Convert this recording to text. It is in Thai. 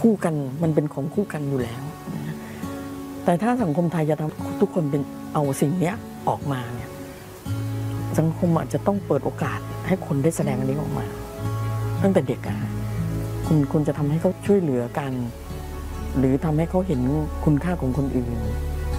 คู่กันมันเป็นของคู่กันอยู่แล้วนะแต่ถ้าสังคมไทยจะทำทุกคนเป็นเอาสิ่งนี้ออกมาเนี่ยสังคมอาจจะต้องเปิดโอกาสให้คนได้แสดงอันนี้ออกมาตั้งแต่เด็กอะคุณจะทำให้เขาช่วยเหลือกันหรือทำให้เขาเห็นคุณค่าของคนอื่น